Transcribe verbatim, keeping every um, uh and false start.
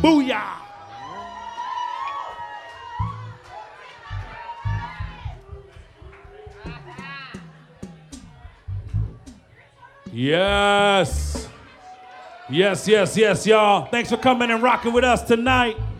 Booyah! Yes. Yes, yes, yes, y'all. Thanks for coming and rocking with us tonight.